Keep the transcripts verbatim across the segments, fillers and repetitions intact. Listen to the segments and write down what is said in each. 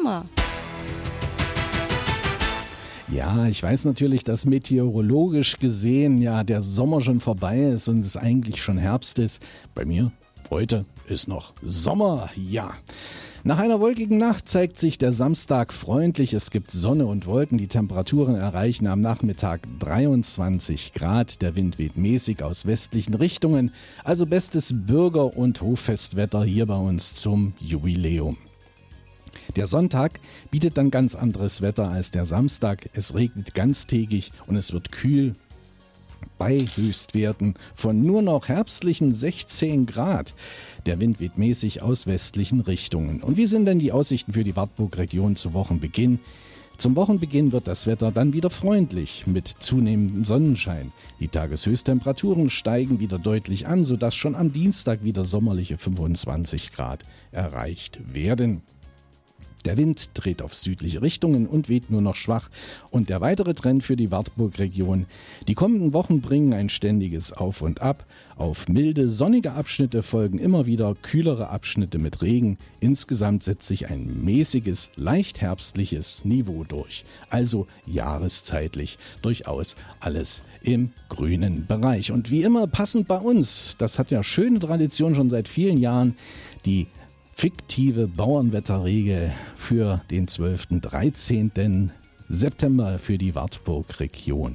Sommer. Ja, ich weiß natürlich, dass meteorologisch gesehen ja der Sommer schon vorbei ist und es eigentlich schon Herbst ist. Bei mir heute ist noch Sommer, ja. Nach einer wolkigen Nacht zeigt sich der Samstag freundlich. Es gibt Sonne und Wolken. Die Temperaturen erreichen am Nachmittag dreiundzwanzig Grad. Der Wind weht mäßig aus westlichen Richtungen. Also bestes Bürger- und Hoffestwetter hier bei uns zum Jubiläum. Der Sonntag bietet dann ganz anderes Wetter als der Samstag. Es regnet ganztägig und es wird kühl bei Höchstwerten von nur noch herbstlichen sechzehn Grad. Der Wind weht mäßig aus westlichen Richtungen. Und wie sind denn die Aussichten für die Wartburg-Region zu Wochenbeginn? Zum Wochenbeginn wird das Wetter dann wieder freundlich mit zunehmendem Sonnenschein. Die Tageshöchsttemperaturen steigen wieder deutlich an, sodass schon am Dienstag wieder sommerliche fünfundzwanzig Grad erreicht werden. Der Wind dreht auf südliche Richtungen und weht nur noch schwach. Und der weitere Trend für die Wartburg-Region: Die kommenden Wochen bringen ein ständiges Auf und Ab. Auf milde, sonnige Abschnitte folgen immer wieder kühlere Abschnitte mit Regen. Insgesamt setzt sich ein mäßiges, leicht herbstliches Niveau durch. Also jahreszeitlich durchaus alles im grünen Bereich. Und wie immer passend bei uns, das hat ja schöne Tradition schon seit vielen Jahren, die fiktive Bauernwetterregel für den zwölften, dreizehnten September für die Wartburg-Region.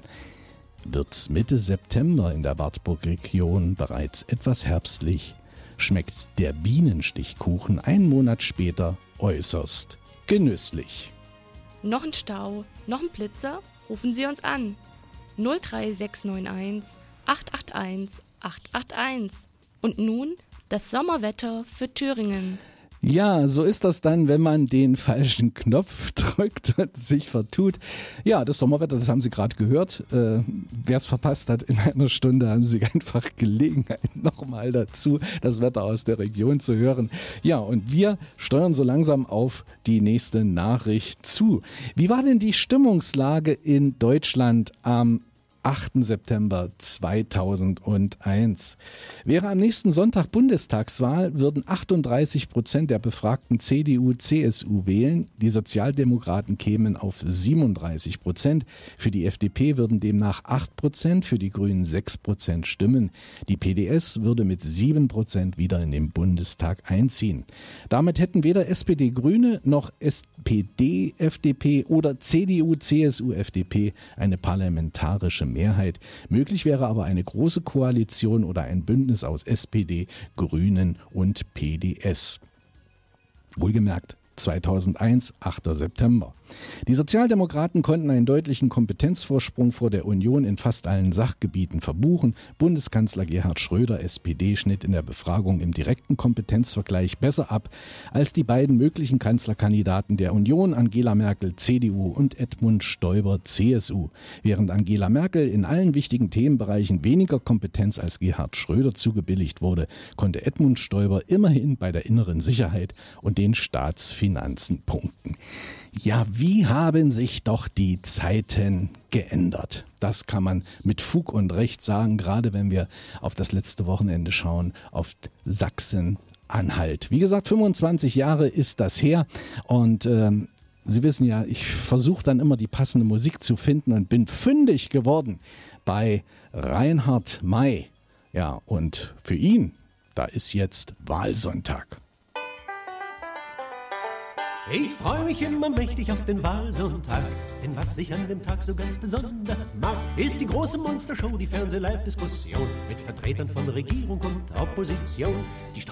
Wird Mitte September in der Wartburg-Region bereits etwas herbstlich, schmeckt der Bienenstichkuchen einen Monat später äußerst genüsslich. Noch ein Stau, noch ein Blitzer? Rufen Sie uns an. null drei sechs neun eins acht acht eins acht acht eins. Und nun das Sommerwetter für Thüringen. Ja, so ist das dann, wenn man den falschen Knopf drückt und sich vertut. Ja, das Sommerwetter, das haben Sie gerade gehört. Äh, Wer es verpasst hat, in einer Stunde haben Sie einfach Gelegenheit, nochmal dazu das Wetter aus der Region zu hören. Ja, und wir steuern so langsam auf die nächste Nachricht zu. Wie war denn die Stimmungslage in Deutschland am achten September zweitausendeins. Wäre am nächsten Sonntag Bundestagswahl, würden achtunddreißig Prozent der Befragten C D U C S U wählen. Die Sozialdemokraten kämen auf siebenunddreißig Prozent. Für die F D P würden demnach acht Prozent, für die Grünen sechs Prozent stimmen. Die P D S würde mit sieben Prozent wieder in den Bundestag einziehen. Damit hätten weder S P D Grüne noch S P D F D P oder C D U C S U F D P eine parlamentarische Mehrheit. Möglich wäre aber eine große Koalition oder ein Bündnis aus S P D, Grünen und P D S. Wohlgemerkt, zweitausendeins, achter September. Die Sozialdemokraten konnten einen deutlichen Kompetenzvorsprung vor der Union in fast allen Sachgebieten verbuchen. Bundeskanzler Gerhard Schröder, S P D, schnitt in der Befragung im direkten Kompetenzvergleich besser ab als die beiden möglichen Kanzlerkandidaten der Union, Angela Merkel, C D U und Edmund Stoiber, C S U. Während Angela Merkel in allen wichtigen Themenbereichen weniger Kompetenz als Gerhard Schröder zugebilligt wurde, konnte Edmund Stoiber immerhin bei der inneren Sicherheit und den Staatsfinanzen punkten. Ja, wie haben sich doch die Zeiten geändert? Das kann man mit Fug und Recht sagen, gerade wenn wir auf das letzte Wochenende schauen, auf Sachsen-Anhalt. Wie gesagt, fünfundzwanzig Jahre ist das her und ähm, Sie wissen ja, ich versuche dann immer die passende Musik zu finden und bin fündig geworden bei Reinhard May. Ja, und für ihn, da ist jetzt Wahlsonntag. Ich freue mich immer mächtig auf den Wahlsonntag, denn was ich an dem Tag so ganz besonders mag, ist die große Monstershow, die Fernseh-Live-Diskussion mit Vertretern von Regierung und Opposition. Die